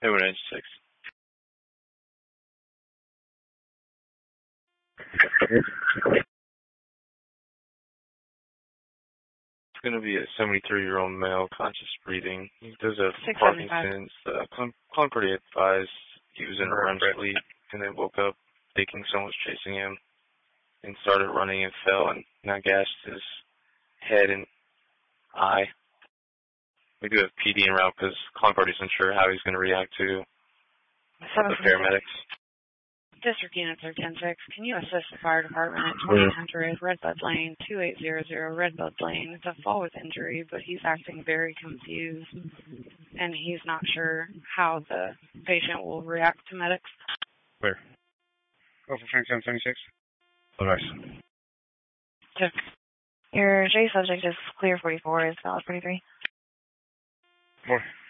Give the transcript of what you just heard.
96. It's going to be a 73-year-old male, conscious breathing. He does have Parkinson's. Concordia advised he was in a REM sleep and then woke up thinking someone was chasing him and started running and fell and now gashed his head and eye. We do have PD en route because Concordia's unsure how he's going to react to the paramedics. District Units are 10-6. Can you assist the fire department at 2000 Redbud Lane, 2800 Redbud Lane? It's a fall with injury, but he's acting very confused, and he's not sure how the patient will react to medics. Where? Go for Frank 776. Oh, nice. Check. Your J subject is clear 44, is valid 43. More.